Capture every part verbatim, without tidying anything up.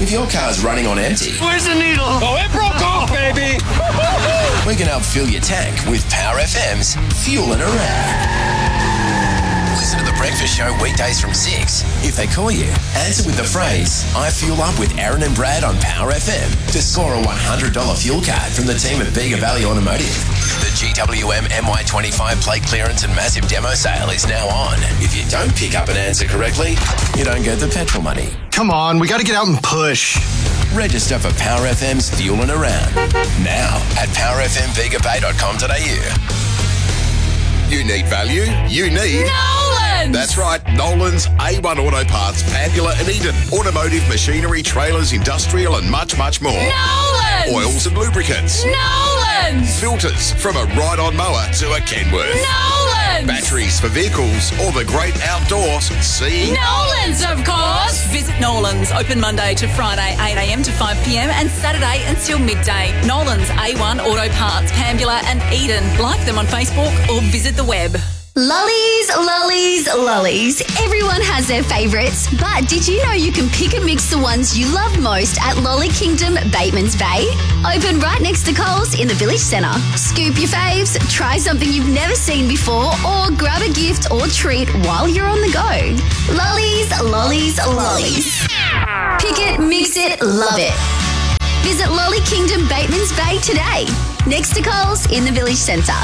If your car's running on empty, where's the needle? Oh, it broke off, baby! we can help fill your tank with Power F M's Fuelin' Around. Listen to The Breakfast Show weekdays from six. If they call you, answer with the phrase, I fuel up with Aaron and Brad on Power F M to score a one hundred dollars fuel card from the team at Bega Valley Automotive. The G W M M Y twenty-five plate clearance and massive demo sale is now on. If you don't pick up an answer correctly, you don't get the petrol money. Come on, we got to get out and push. Register for Power F M's Fuelin' Around now at power f m bega bay dot com dot a u. You need value? You need... Nolan's! That's right, Nolan's A one Auto Parts, Pambula and Eden. Automotive, machinery, trailers, industrial and much, much more. Nolan's! Oils and lubricants. Nolan's! Filters, from a ride-on mower to a Kenworth. Nolan's! Batteries for vehicles or the great outdoors. See? Nolan's, of course! Visit Nolan's, open Monday to Friday, eight a m to five p m and Saturday until midday. Nolan's A one Auto Parts, Pambula and Eden. Like them on Facebook or visit the web. Lollies, lollies, lollies. Everyone has their favourites, but did you know you can pick and mix the ones you love most at Lolly Kingdom, Batemans Bay? Open right next to Coles in the Village Centre. Scoop your faves, try something you've never seen before, or grab a gift or treat while you're on the go. Lollies, lollies, lollies. Pick it, mix it, love it. Visit Lolly Kingdom, Batemans Bay today, next to Coles in the Village Centre.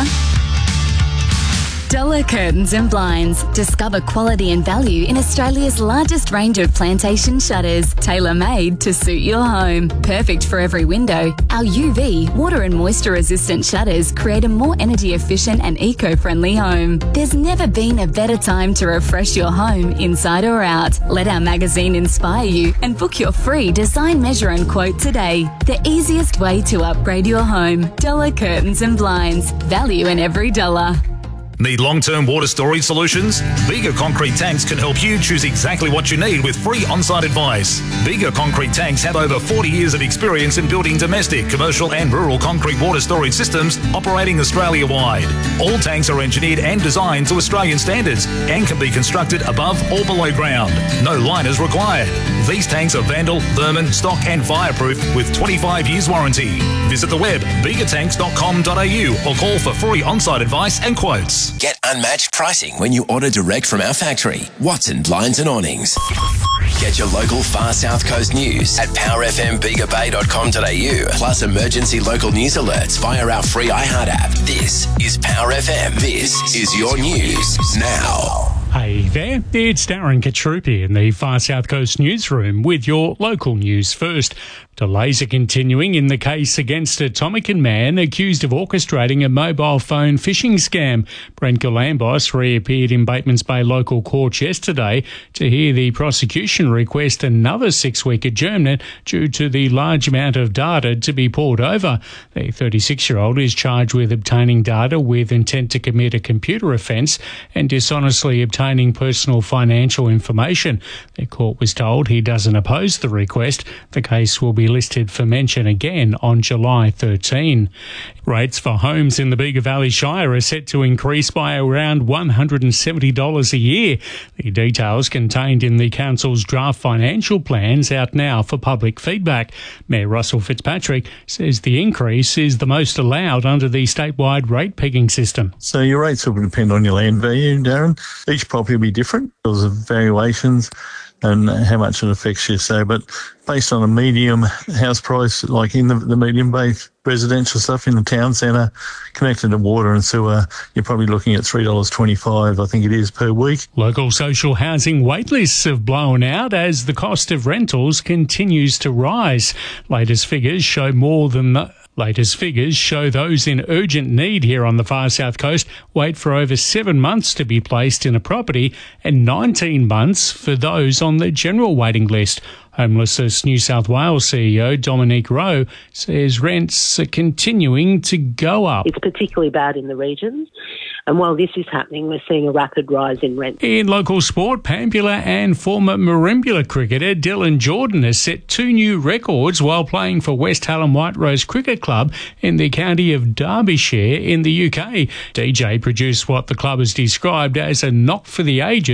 Dollar Curtains and Blinds. Discover quality and value in Australia's largest range of plantation shutters, tailor-made to suit your home. Perfect for every window, our U V, water and moisture resistant shutters create a more energy efficient and eco-friendly home. There's never been a better time to refresh your home, inside or out. Let our magazine inspire you and book your free design, measure and quote today. The easiest way to upgrade your home. Dollar Curtains and Blinds. Value in every dollar. Need long-term water storage solutions? Bega Concrete Tanks can help you choose exactly what you need with free on-site advice. Bega Concrete Tanks have over forty years of experience in building domestic, commercial and rural concrete water storage systems operating Australia-wide. All tanks are engineered and designed to Australian standards and can be constructed above or below ground. No liners required. These tanks are vandal, vermin, stock and fireproof with twenty-five years warranty. Visit the web bega tanks dot com dot a u or call for free on-site advice and quotes. Get unmatched pricing when you order direct from our factory, Watson Blinds and Awnings. Get your local Far South Coast news at power f m bega bay dot com dot a u, plus emergency local news alerts via our free iHeart app. This is Power F M. This is your news now. Hey there, it's Darren Katrupi in the Far South Coast newsroom with your local news first. Delays are continuing in the case against a Tomican man accused of orchestrating a mobile phone phishing scam. Brent Galambos reappeared in Batemans Bay local court yesterday to hear the prosecution request another six-week adjournment due to the large amount of data to be poured over. The thirty-six-year-old is charged with obtaining data with intent to commit a computer offence and dishonestly obtaining personal financial information. The court was told he doesn't oppose the request. The case will be listed for mention again on July thirteenth. Rates for homes in the Bega Valley Shire are set to increase by around one hundred seventy dollars a year. The details contained in the council's draft financial plans out now for public feedback. Mayor Russell Fitzpatrick says the increase is the most allowed under the statewide rate pegging system. So your rates will depend on your land value, Darren. Each property will be different because of valuations and how much it affects you. So, but based on a medium house price, like in the, the medium-based residential stuff in the town centre, connected to water and sewer, you're probably looking at three dollars twenty-five, I think it is, per week. Local social housing waitlists have blown out as the cost of rentals continues to rise. Latest figures show more than the Latest figures show those in urgent need here on the Far South Coast wait for over seven months to be placed in a property and nineteen months for those on the general waiting list. Homelessness New South Wales C E O Dominique Rowe says rents are continuing to go up. It's particularly bad in the regions, and while this is happening, we're seeing a rapid rise in rent. In local sport, Pambula and former Merimbula cricketer Dylan Jordan has set two new records while playing for West Hallam White Rose Cricket Club in the county of Derbyshire in the U K. D J produced what the club has described as a knock for the ages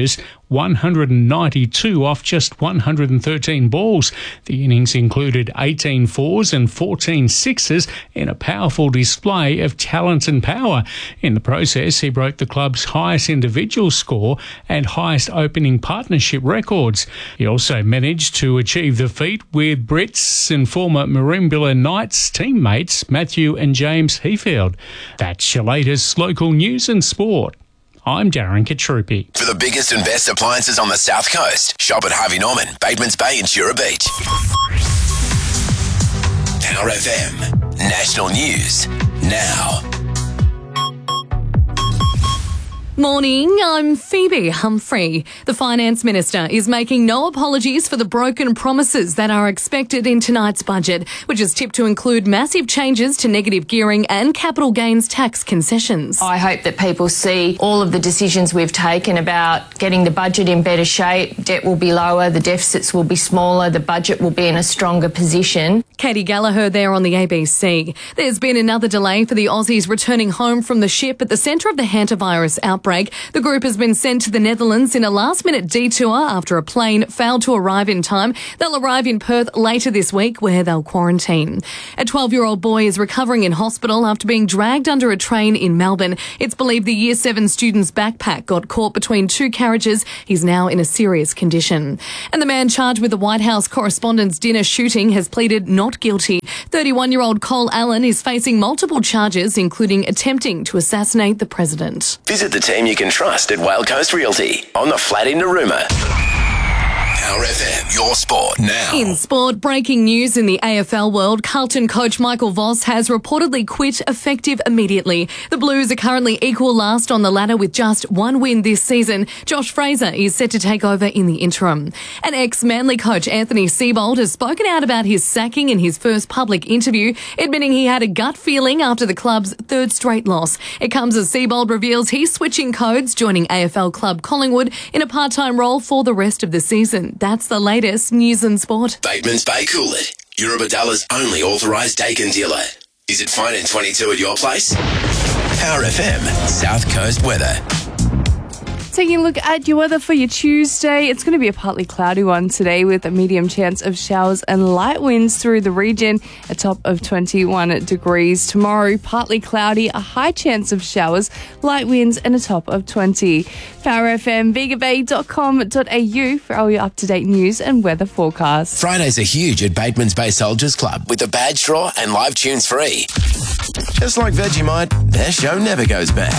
one hundred ninety-two off just one hundred thirteen balls. The innings included eighteen fours and fourteen sixes in a powerful display of talent and power. In the process, he broke the club's highest individual score and highest opening partnership records. He also managed to achieve the feat with Brits and former Merimbula Knights teammates Matthew and James Heafield. That's your latest local news and sport. I'm Darren Katrupi. For the biggest and best appliances on the South Coast, shop at Harvey Norman, Batemans Bay and Jura Beach. Power F M. National News. Now. Morning, I'm Phoebe Humphrey. The Finance Minister is making no apologies for the broken promises that are expected in tonight's budget, which is tipped to include massive changes to negative gearing and capital gains tax concessions. I hope that people see all of the decisions we've taken about getting the budget in better shape. Debt will be lower, the deficits will be smaller, the budget will be in a stronger position. Katie Gallagher there on the A B C. There's been another delay for the Aussies returning home from the ship at the centre of the hantavirus outbreak. The group has been sent to the Netherlands in a last-minute detour after a plane failed to arrive in time. They'll arrive in Perth later this week, where they'll quarantine. A twelve-year-old boy is recovering in hospital after being dragged under a train in Melbourne. It's believed the Year seven student's backpack got caught between two carriages. He's now in a serious condition. And the man charged with the White House Correspondents' Dinner shooting has pleaded not guilty. thirty-one-year-old Cole Allen is facing multiple charges, including attempting to assassinate the president. Visit the team you can trust at Whale Coast Realty on the flat in Narooma. Power F M, your sport now. In sport, breaking news in the A F L world, Carlton coach Michael Voss has reportedly quit effective immediately. The Blues are currently equal last on the ladder with just one win this season. Josh Fraser is set to take over in the interim. And ex-Manly coach Anthony Seibold has spoken out about his sacking in his first public interview, admitting he had a gut feeling after the club's third straight loss. It comes as Seibold reveals he's switching codes, joining A F L club Collingwood in a part-time role for the rest of the season. That's the latest news and sport. Batemans Bay Coolid, Eurobadalla's only authorised Dakin dealer. Is it fine in twenty-two at your place? Power F M, South Coast weather. Taking a look at your weather for your Tuesday, it's going to be a partly cloudy one today with a medium chance of showers and light winds through the region, a top of twenty-one degrees. Tomorrow, partly cloudy, a high chance of showers, light winds and a top of twenty. Power F M, bega bay dot com dot a u for all your up-to-date news and weather forecasts. Fridays are huge at Batemans Bay Soldiers Club with the badge draw and live tunes free. Just like Vegemite, their show never goes back.